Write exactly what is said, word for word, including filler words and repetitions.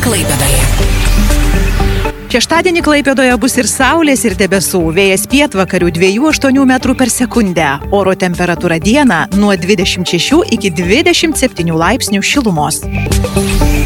Klaipėdoje. Šeštadienį Klaipėdoje bus ir saulės, ir debesų. Vėjas pietvakarių dviejų aštuonių metrų per sekundę. Oro temperatūra dieną nuo dvidešimt šešių iki dvidešimt septynių laipsnių šilumos.